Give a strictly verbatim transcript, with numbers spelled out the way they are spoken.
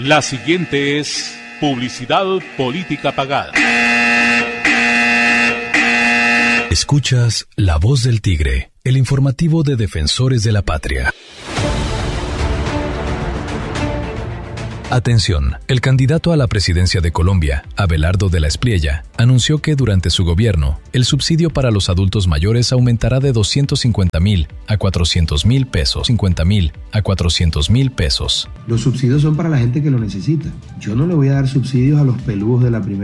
La siguiente es publicidad política pagada. Escuchas La Voz del Tigre, el informativo de Defensores de la Patria. Atención, el candidato a la presidencia de Colombia, Abelardo de la Espriella, anunció que durante su gobierno, el subsidio para los adultos mayores aumentará de doscientos cincuenta mil a cuatrocientos mil pesos, cincuenta mil a cuatrocientos mil pesos. Los subsidios son para la gente que lo necesita. Yo no le voy a dar subsidios a los peludos de la primera